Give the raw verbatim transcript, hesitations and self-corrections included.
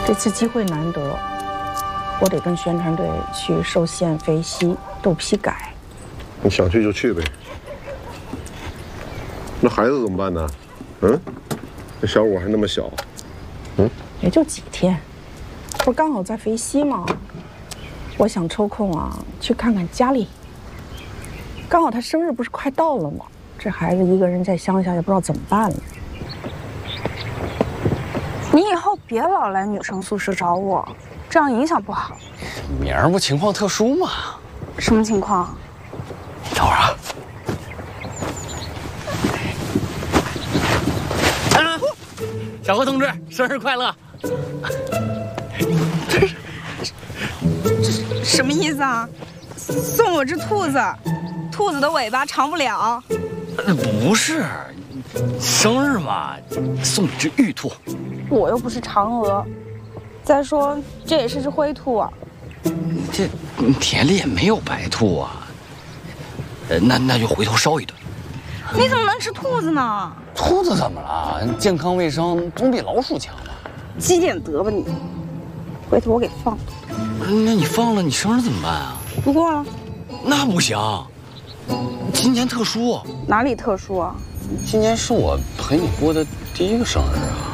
这次机会难得，我得跟宣传队去寿县、肥西、斗批改。 你想去就去呗。那孩子怎么办呢？嗯，这小五还那么小，嗯， 也就几天，不是刚好在肥西吗？我想抽空啊去看看佳丽。刚好他生日不是快到了吗？这孩子一个人在乡下也不知道怎么办了。 你以后别老来女生宿舍找我，这样影响不好。 明儿不情况特殊吗？ 什么情况？ 你等会儿啊。啊，小何同志，生日快乐！ 这这什么意思啊？送我只兔子，兔子的尾巴长不了。 不是，生日嘛，送你只玉兔。 我又不是嫦娥，再说这也是只灰兔啊。 这田里也没有白兔啊。呃，那那就回头烧一顿。 你怎么能吃兔子呢？ 兔子怎么了？健康卫生总比老鼠强吧？ 积点德吧你！回头我给放了。 那你放了，你生日怎么办啊？ 不过了。 那不行，今年特殊。 哪里特殊啊？ 今年是我陪你过的第一个生日啊。